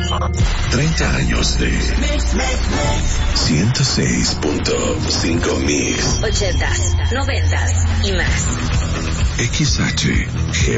30 años de 106.5 Mix. 80s, 90s y más. XHGP